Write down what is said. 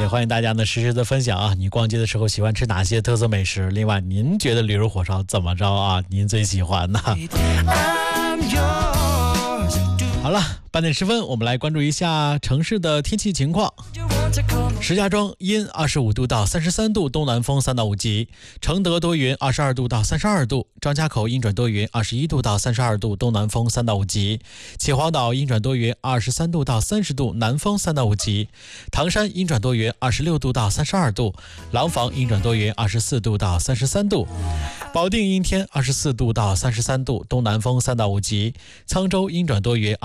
欢迎大家呢实时的分享啊，你逛街的时候喜欢吃哪些特色美食？另外，您觉得驴肉火烧怎么着啊？您最喜欢呢？好了，8点10分，我们来关注一下城市的天气情况。石家庄阴25度到33度，东南风3到5级；承德多云22度到32度；张家口阴转多云21度到32度，东南风3到5级；秦皇岛阴转多云23度到30度，南风3到5级；唐山阴转多云26度到32度；廊坊阴转多云24度到33度；保定阴天24度到33度，东南风3到5级；沧州阴转多云